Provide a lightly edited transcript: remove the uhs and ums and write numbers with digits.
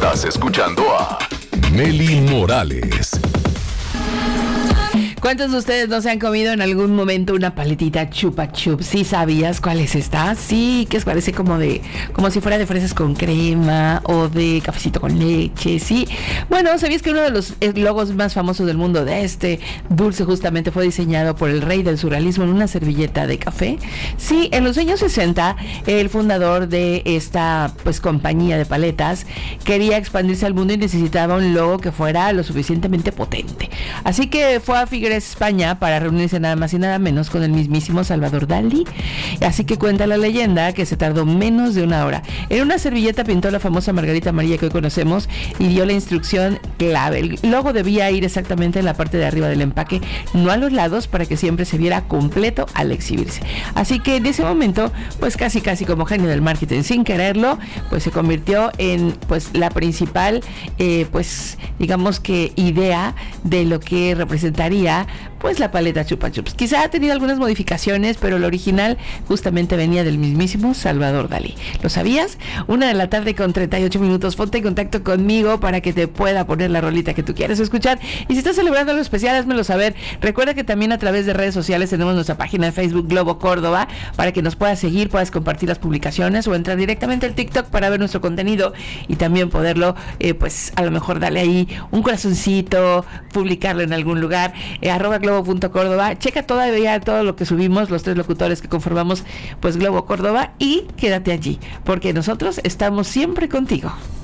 Estás escuchando a Meli Morales. ¿Cuántos de ustedes no se han comido en algún momento una paletita Chupa Chups? ¿Sí sabías cuál es esta? Sí, que parece como si fuera de fresas con crema o de cafecito con leche, sí. Bueno, ¿sabías que uno de los logos más famosos del mundo de este dulce justamente fue diseñado por el rey del surrealismo en una servilleta de café? Sí, en los años 60, el fundador de esta compañía de paletas quería expandirse al mundo y necesitaba un logo que fuera lo suficientemente potente. Así que fue a Figueres, España, para reunirse nada más y nada menos con el mismísimo Salvador Dalí. Así que cuenta la leyenda que se tardó menos de una hora. En una servilleta pintó la famosa Margarita María que hoy conocemos y dio la instrucción clave. El logo debía ir exactamente en la parte de arriba del empaque, no a los lados, para que siempre se viera completo al exhibirse. Así que en ese momento, casi como genio del marketing, sin quererlo, se convirtió en la principal digamos que idea de lo que representaría la paleta Chupa Chups. Quizá ha tenido algunas modificaciones, pero el original justamente venía del mismísimo Salvador Dalí. ¿Lo sabías? 1:38 p.m. Ponte en contacto conmigo para que te pueda poner la rolita que tú quieres escuchar. Y si estás celebrando algo especial, házmelo saber. Recuerda que también a través de redes sociales tenemos nuestra página de Facebook Globo Córdoba para que nos puedas seguir, puedas compartir las publicaciones o entrar directamente al TikTok para ver nuestro contenido y también poderlo, a lo mejor darle ahí un corazoncito, publicarlo en algún lugar, @globo.córdoba. Checa todavía todo lo que subimos, los 3 locutores que conformamos Globo Córdoba, y quédate allí, porque nosotros estamos siempre contigo.